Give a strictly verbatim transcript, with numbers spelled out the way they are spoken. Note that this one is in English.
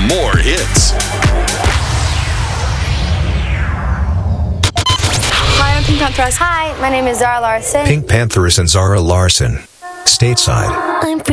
more hits. Hi, I'm Pink Pantheress. Hi, my name is Zara Larson. Pink Pantheress and Zara Larson. Stateside. I'm